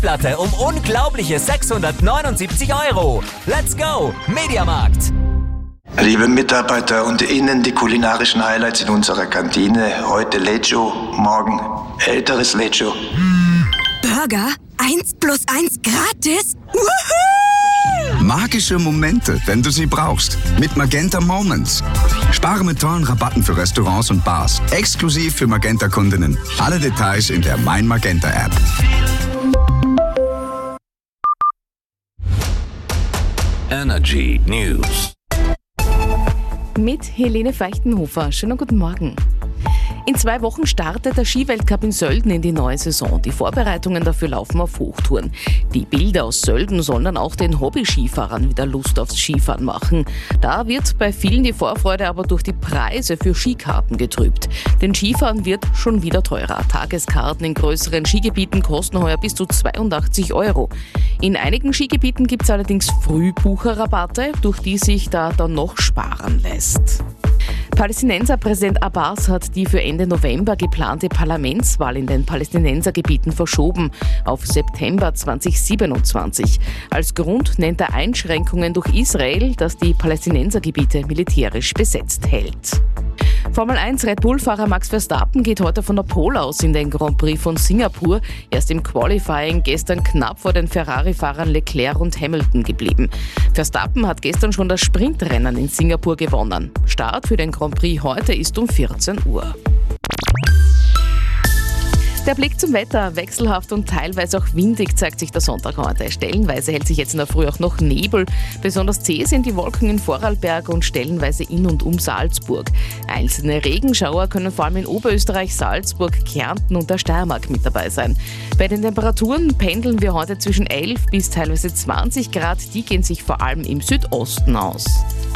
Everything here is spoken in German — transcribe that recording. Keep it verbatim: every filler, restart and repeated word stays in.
Festplatte um unglaubliche sechshundertneunundsiebzig Euro. Let's go, Mediamarkt! Liebe Mitarbeiter, und Ihnen die kulinarischen Highlights in unserer Kantine. Heute Lecho, morgen älteres Lecho. Burger? Eins plus eins gratis? Woohoo! Magische Momente, wenn du sie brauchst. Mit Magenta Moments. Spare mit tollen Rabatten für Restaurants und Bars. Exklusiv für Magenta-Kundinnen. Alle Details in der Mein Magenta-App. Energy News. Mit Helene Feichtenhofer. Schönen guten Morgen. In zwei Wochen startet der Skiweltcup in Sölden in die neue Saison. Die Vorbereitungen dafür laufen auf Hochtouren. Die Bilder aus Sölden sollen dann auch den Hobby-Skifahrern wieder Lust aufs Skifahren machen. Da wird bei vielen die Vorfreude aber durch die Preise für Skikarten getrübt. Denn Skifahren wird schon wieder teurer. Tageskarten in größeren Skigebieten kosten heuer bis zu zweiundachtzig Euro. In einigen Skigebieten gibt es allerdings Frühbucherrabatte, durch die sich da dann noch sparen lässt. Palästinenser-Präsident Abbas hat die für Ende November geplante Parlamentswahl in den Palästinensergebieten verschoben auf September zweitausendsiebenundzwanzig. Als Grund nennt er Einschränkungen durch Israel, das die Palästinensergebiete militärisch besetzt hält. Formel eins Red Bull-Fahrer Max Verstappen geht heute von der Pole aus in den Grand Prix von Singapur. Erst im Qualifying gestern knapp vor den Ferrari-Fahrern Leclerc und Hamilton geblieben. Verstappen hat gestern schon das Sprintrennen in Singapur gewonnen. Start für den Grand Prix heute ist um vierzehn Uhr. Der Blick zum Wetter, wechselhaft und teilweise auch windig zeigt sich der Sonntag heute. Stellenweise hält sich jetzt in der Früh auch noch Nebel. Besonders zäh sind die Wolken in Vorarlberg und stellenweise in und um Salzburg. Einzelne Regenschauer können vor allem in Oberösterreich, Salzburg, Kärnten und der Steiermark mit dabei sein. Bei den Temperaturen pendeln wir heute zwischen elf bis teilweise zwanzig Grad. Die gehen sich vor allem im Südosten aus.